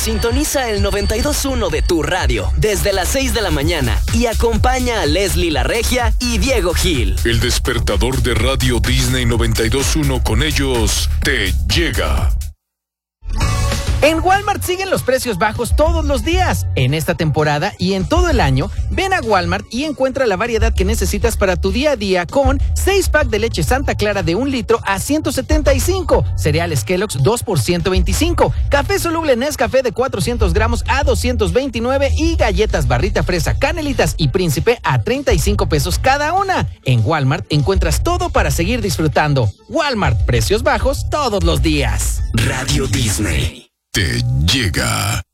sintoniza el 92.1 de tu radio desde las 6 de la mañana y acompaña a Leslie La Regia y Diego Gil. El despertador de Radio Disney 92.1, con ellos te llega. En Walmart siguen los precios bajos todos los días. En esta temporada y en todo el año, ven a Walmart y encuentra la variedad que necesitas para tu día a día con 6 pack de leche Santa Clara de 1 litro a 175, cereales Kellogg's 2 por 125, café soluble Nescafé de 400 gramos a 229 y galletas Barrita Fresa, Canelitas y Príncipe a 35 pesos cada una. En Walmart encuentras todo para seguir disfrutando. Walmart, precios bajos todos los días. Radio Disney te llega.